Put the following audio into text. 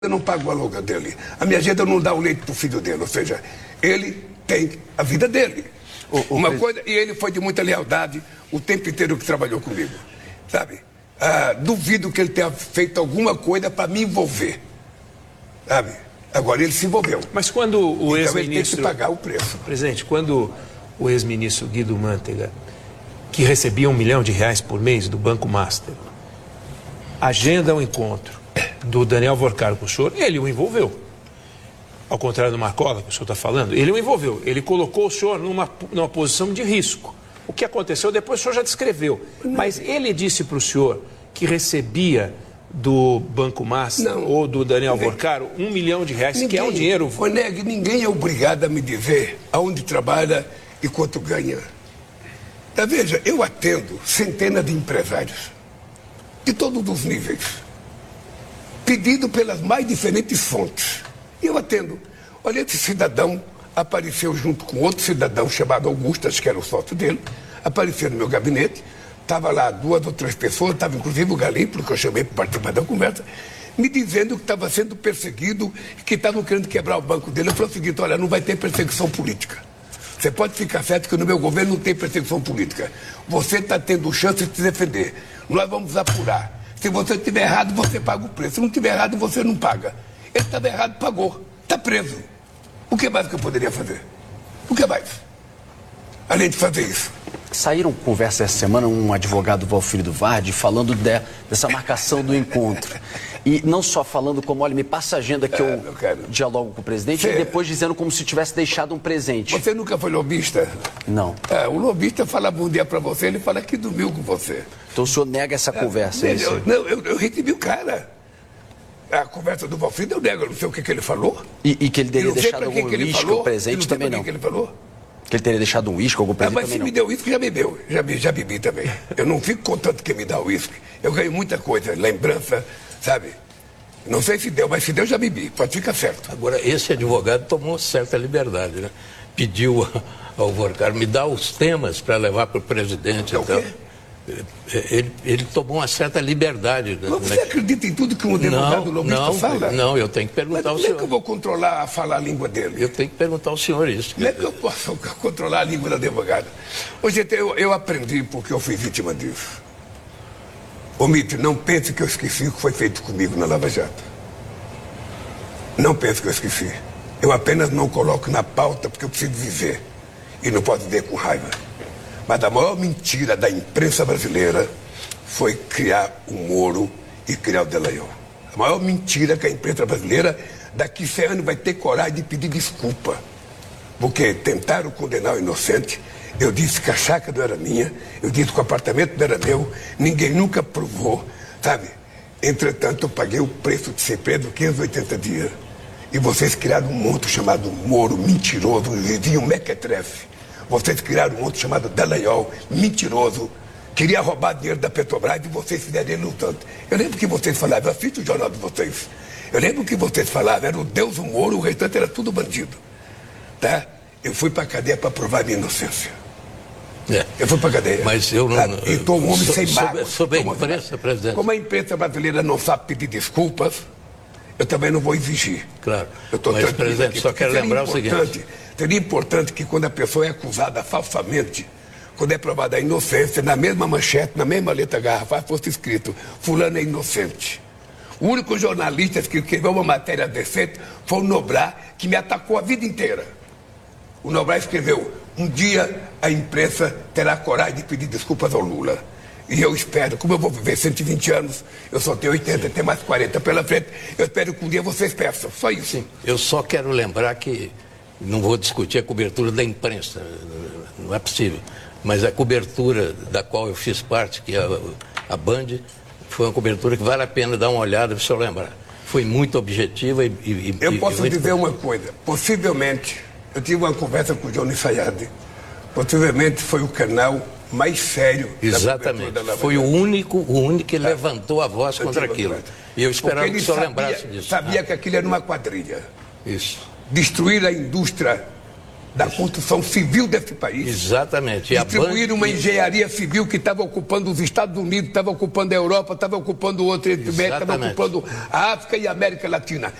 Eu não pago o aluguel dele. A minha agenda não dá o leite para o filho dele. Ou seja, ele tem a vida dele. Coisa, e ele foi de muita lealdade o tempo inteiro que trabalhou comigo. Sabe? Duvido que ele tenha feito alguma coisa para me envolver. Sabe? Agora ele se envolveu. Mas quando o ex-ministro... Ele tem que pagar o preço. Presidente, quando o ex-ministro Guido Mantega, que recebia R$1 milhão por mês do Banco Master, agenda um encontro do Daniel Worcar com o senhor, ele o envolveu. Ao contrário do Marcola, que o senhor está falando, ele o envolveu. Ele colocou o senhor numa posição de risco. O que aconteceu depois o senhor já descreveu. Mas ele disse para o senhor que recebia do Banco Master ou do Daniel Worcar R$1 milhão, que é um dinheiro... Oneg, ninguém é obrigado a me dizer aonde trabalha e quanto ganha. Veja, eu atendo centenas de empresários de todos os níveis, pedido pelas mais diferentes fontes. E eu atendo. Olha, esse cidadão apareceu junto com outro cidadão chamado Augusto, acho que era o sócio dele, apareceu no meu gabinete, estava lá 2 ou 3 pessoas, estava inclusive o Galípolo, que eu chamei para participar da conversa, me dizendo que estava sendo perseguido, que estavam querendo quebrar o banco dele. Eu falei o seguinte: olha, não vai ter perseguição política. Você pode ficar certo que no meu governo não tem perseguição política. Você está tendo chance de se defender. Nós vamos apurar. Se você estiver errado, você paga o preço. Se não estiver errado, você não paga. Ele estava errado, pagou. Está preso. O que mais que eu poderia fazer? O que mais? Além de fazer isso. Saíram conversa essa semana um advogado, Valfrido Vardi, falando dessa marcação do encontro. E não só falando como, olha, me passa a agenda que eu dialogo com o presidente, e depois dizendo como se tivesse deixado um presente. Você nunca foi lobista? Não. O lobista fala bom dia para você, ele fala que dormiu com você. Então o senhor nega essa conversa? Eu recebi o cara. A conversa do Valfrido eu nego, eu não sei o que ele falou. E que ele teria deixado algum uísque ou presente também não? Que ele falou. Que ele teria deixado um uísque ou algum presente mas também se não? me deu uísque, já bebeu. Já bebi também. Eu não fico contando que me dá uísque. Eu ganho muita coisa, lembrança, sabe? Não sei se deu, mas se deu, já bebi. Pode ficar certo. Agora, esse advogado tomou certa liberdade, né? Pediu ao Worcar, me dá os temas para levar para o presidente. Então, ele tomou uma certa liberdade. Mas você acredita em tudo que um advogado lobista fala? Não, eu tenho que perguntar ao senhor. Como é que eu vou controlar falar a língua dele? Eu tenho que perguntar ao senhor isso. Como é que eu posso controlar a língua do advogado? Hoje eu aprendi porque eu fui vítima disso. Ô Mito, não pense que eu esqueci o que foi feito comigo na Lava Jato. Não pense que eu esqueci. Eu apenas não coloco na pauta porque eu preciso viver. E não posso viver com raiva. Mas a maior mentira da imprensa brasileira foi criar o Moro e criar o Dallagnol. A maior mentira que a imprensa brasileira daqui 100 anos vai ter coragem de pedir desculpa. Porque tentaram condenar o inocente. Eu disse que a chácara não era minha, eu disse que o apartamento não era meu, ninguém nunca provou, sabe? Entretanto, eu paguei o preço de ser preso 580 dias. E vocês criaram um monstro chamado Moro, mentiroso, vizinho mequetrefe. Vocês criaram um monstro chamado Dallagnol, mentiroso, queria roubar dinheiro da Petrobras e vocês fizeram ele lutando. Eu lembro que vocês falavam, eu assisto o jornal de vocês, eu lembro que vocês falavam, era o Deus o Moro, o restante era tudo bandido. Tá? Eu fui para a cadeia para provar minha inocência. Eu fui para a cadeia. Mas eu não... E estou um homem sem mágoa. Sobre a imprensa, presidente. Como a imprensa brasileira não sabe pedir desculpas, eu também não vou exigir. Claro. Mas, presidente, só quero lembrar o seguinte. Seria importante que quando a pessoa é acusada falsamente, quando é provada a inocência, na mesma manchete, na mesma letra garrafal, fosse escrito, fulano é inocente. O único jornalista que escreveu uma matéria decente foi o Noblar, que me atacou a vida inteira. O Noblar escreveu, um dia a imprensa terá coragem de pedir desculpas ao Lula. E eu espero, como eu vou viver 120 anos, eu só tenho 80, tenho mais 40 pela frente, eu espero que um dia vocês peçam, só isso. Sim. Eu só quero lembrar que, não vou discutir a cobertura da imprensa, não é possível, mas a cobertura da qual eu fiz parte, que é a Band, foi uma cobertura que vale a pena dar uma olhada para o senhor lembrar. Foi muito objetiva e eu posso dizer uma coisa, possivelmente, eu tive uma conversa com o Johnny Sayad, possivelmente foi o canal mais sério. Exatamente. Foi o único que levantou a voz contra aquilo. E eu esperava que o senhor lembrasse disso. Sabia que aquilo era uma quadrilha. Isso. Destruir a indústria da construção civil desse país. Exatamente. Distribuíram uma engenharia civil que estava ocupando os Estados Unidos, estava ocupando a Europa, estava ocupando o outro Oriente Médio, estava ocupando a África e a América Latina.